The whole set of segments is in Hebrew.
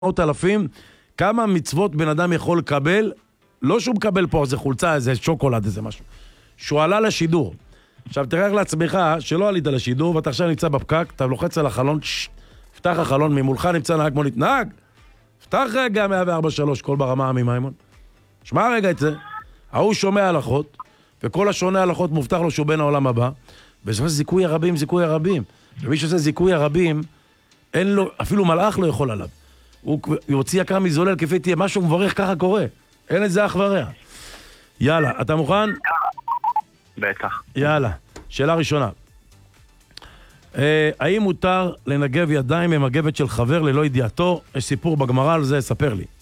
אלפים, כמה מצוות בן אדם יכול לקבל, לא שהוא מקבל פה איזה חולצה, איזה שוקולד, איזה משהו, שהוא עלה לשידור. עכשיו תראה לעצמך שלא עלית לשידור, ואתה עכשיו נמצא בפקק, אתה לוחץ על החלון, פתח החלון, ממולך נמצא נהג מונית, נהג, פתח רגע 104.3, כל ברמה ממימון. שמע רגע את זה, ההוא שומע הלכות, וכל השונה הלכות מובטח לו שהוא בין העולם הבא, וזה זיכוי הרבים, זיכוי הרבים. ומי שעושה זיכוי הרבים, אין לו, אפילו מלאך לא יכול עליו. הוא יוציא יקר מזולל כפי תהיה, משהו מברך ככה קורה. אין את זה אח ורע. יאללה, אתה מוכן? בטח. יאללה, שאלה ראשונה. האם מותר לנגב ידיים ממגבת של חבר ללא ידיעתו? יש סיפור בגמרא על זה, ספר לי.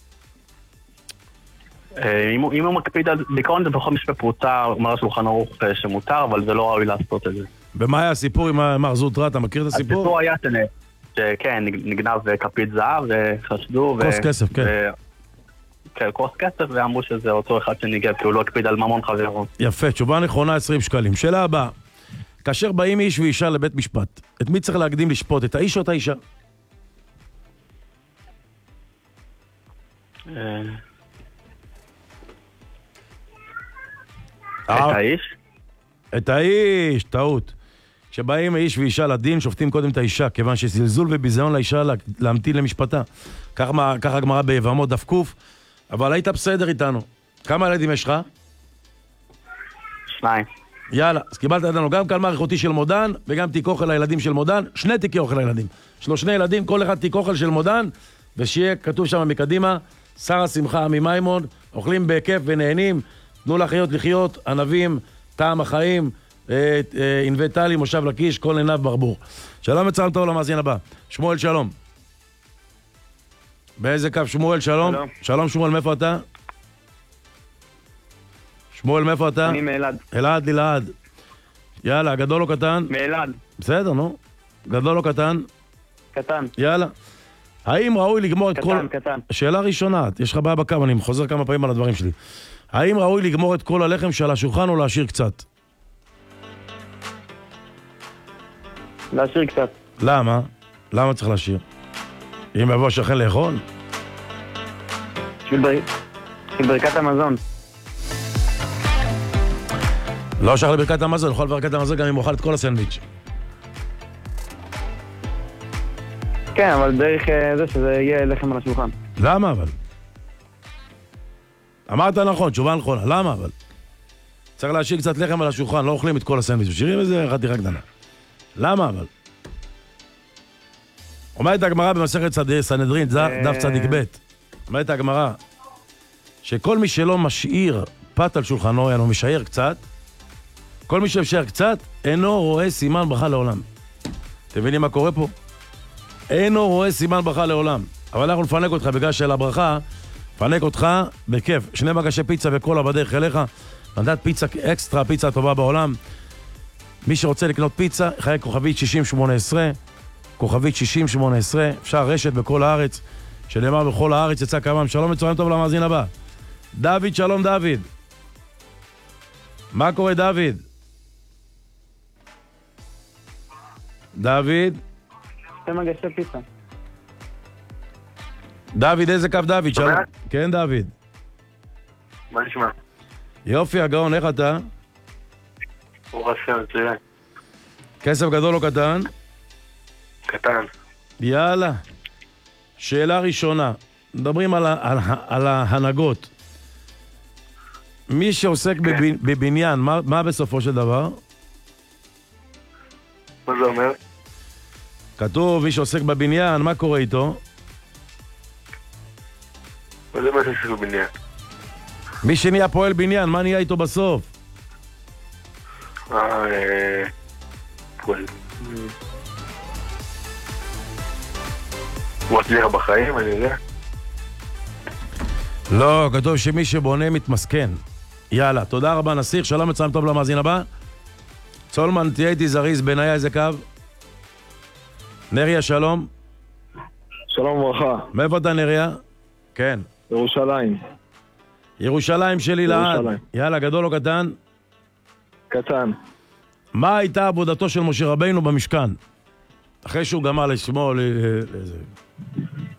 אם הוא מקפיד על בעיקרון זה בכל משפט פרוטה, אומר השולחן ערוך שמותר, אבל זה לא ראוי לעשות את זה. ומה היה הסיפור עם מר זוטרה? אתה מכיר את הסיפור? הסיפור היה שכן, נגנב כפית זהב וחשדו. כוס כסף, כן. כן, כוס כסף, ואמרו שזה אותו אחד שניגב, כי הוא לא הקפיד על ממון חברות. יפה, תשובה נכונה 20 שקלים. שאלה הבאה. כאשר באים איש ואישה לבית משפט, את מי צריך להקדים לשפוט? את האיש או את האישה? את האיש? את האיש, טעות. כשבאים איש ואישה לדין, שופטים קודם את האישה, כיוון שזלזול וביזיון לאישה להמתין למשפטה. ככה הגמרא ביבמות דף ק, אבל היית בסדר איתנו. כמה ילדים יש לך? 2. יאללה, אז קיבלת איתנו גם קלמר איכותי של מודן, וגם תיק אוכל לילדים של מודן, 2 תיקי אוכל לילדים. 3 ילדים, כל אחד תיק אוכל של מודן, ושיהיה כתוב שם מקדימה, שר השמחה ממימון, אוכלים בכיף ונהנים, תנו לחיות לחיות, ענבים, טעם החיים, ענבי טלי, מושב לקיש, כל עיניו ברבור. שלום וצלם טוב למאזין הבא. שמואל שלום. באיזה קו שמואל שלום? שלום שמואל, מאיפה אתה? שמואל, מאיפה אתה? אני מאלעד. אלעד, אלעד. יאללה, גדול או קטן? מאלעד. בסדר, נו. גדול או קטן? קטן. יאללה. האם ראוי לגמור את כל... קטן. שאלה ראשונה, יש לך בעיה בקו, אני חוזר כמה פעמים על הדברים שלי. האם ראוי לגמור את כל הלחם שעל השולחן או להשאיר קצת? להשאיר קצת. למה? למה צריך להשאיר? אם יבוא השכן לאכול? בשביל ברכת המזון. לא שייך לברכת המזון, יכול לברכת המזון גם אם הוא אוכל את כל הסנדוויץ'. כן, אבל דרך זה שזה יהיה לחם על השולחן. למה אבל? אמרת נכון, תשובה נכונה, למה אבל? צריך להשאיר קצת לחם על השולחן, לא אוכלים את כל הסנדוויץ', משאירים איזה חתיכה קטנה. למה אבל? אומרת הגמרא במסכת סנהדרין, דף צדיק ב', אומרת הגמרא, שכל מי שלא משאיר פת על שולחנו, אינו משאיר קצת, כל מי שמשאיר קצת, אינו רואה סימן ברכה לעולם. אתם מבינים מה קורה פה? אינו רואה סימן ברכה לעולם. אבל אנחנו נפנק אותך בגלל של הברכה, נפנק אותך בכיף. 2 מגשי פיצה וקולה בדרך אליך, נתת פיצה אקסטרה, פיצה טובה בעולם. מי שרוצה לקנות פיצה, יחייג כוכבית 6018, כוכבית 6018, אפשר רשת בכל הארץ, שנאמר בכל הארץ יצא כמם. שלום וצהריים טוב למאזין הבא. דוד, שלום דוד. מה קורה דוד? דוד? 2 מגשי פיצה. דוד, איזה קו דוד? שלום. כן דוד. מה נשמע? יופי, הגאון, איך אתה? ברוך השם, מצוין. כסף גדול או קטן? קטן. יאללה. שאלה ראשונה. מדברים על ההנהגות. מי שעוסק בבניין, מה בסופו של דבר? מה זה אומר? כתוב, מי שעוסק בבניין, מה קורה איתו? מה זה מה שעוסק בבניין? מי שנהיה פועל בניין, מה נהיה איתו בסוף? פועל. הוא מצליח בחיים, אני יודע. לא, כתוב שמי שבונה מתמסכן. יאללה, תודה רבה נסיך, שלום וצהריים טוב למאזין הבא. צולמן, תהיה איתי זריז, בניה איזה קו? נריה, שלום. שלום וברכה. מאיפה אתה נריה? כן. ירושלים. ירושלים שלי לעד. יאללה, גדול או קטן? קטן. מה הייתה עבודתו של משה רבינו במשכן? אחרי שהוא גמר לשמוע